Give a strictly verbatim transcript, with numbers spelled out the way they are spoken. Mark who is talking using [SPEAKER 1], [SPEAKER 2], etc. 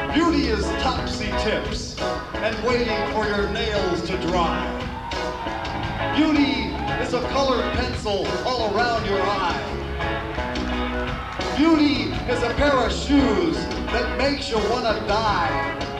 [SPEAKER 1] Beauty is topsy tips and waiting for your nails to dry. Beauty is a colored pencil all around your eye. Beauty is a pair of shoes that makes you want to die.